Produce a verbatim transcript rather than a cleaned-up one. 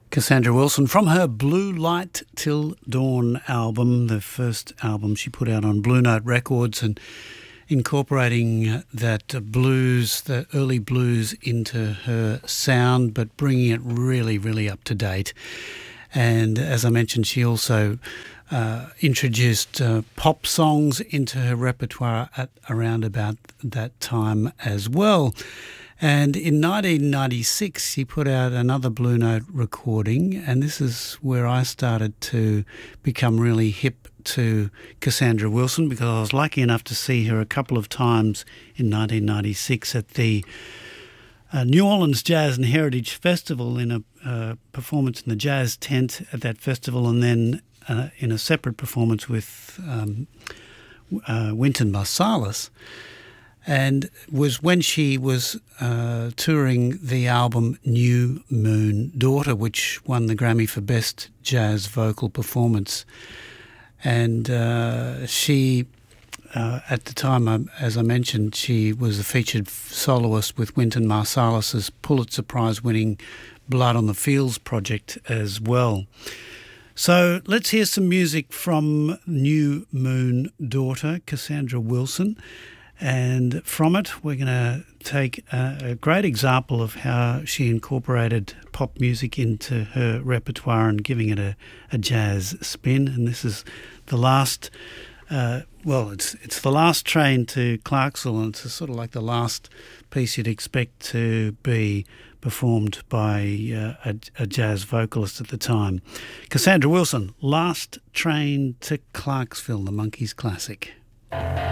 Cassandra Wilson from her Blue Light Till Dawn album, the first album she put out on Blue Note Records, and incorporating that blues, the early blues into her sound, but bringing it really, really up to date. And as I mentioned, she also uh, introduced uh, pop songs into her repertoire at around about that time as well. And in nineteen ninety-six, she put out another Blue Note recording, and this is where I started to become really hip to Cassandra Wilson, because I was lucky enough to see her a couple of times in nineteen ninety-six at the uh, New Orleans Jazz and Heritage Festival, in a uh, performance in the Jazz Tent at that festival, and then uh, in a separate performance with um, uh, Wynton Marsalis. And was when she was uh, touring the album New Moon Daughter, which won the Grammy for Best Jazz Vocal Performance. And uh, she, uh, at the time, um, as I mentioned, she was a featured soloist with Wynton Marsalis's Pulitzer Prize-winning Blood on the Fields project as well. So let's hear some music from New Moon Daughter, Cassandra Wilson. And from it, we're going to take a, a great example of how she incorporated pop music into her repertoire and giving it a, a jazz spin. And this is the last, uh, well, it's it's the last train to Clarksville, and it's sort of like the last piece you'd expect to be performed by uh, a, a jazz vocalist at the time. Cassandra Wilson, Last Train to Clarksville, the Monkees classic.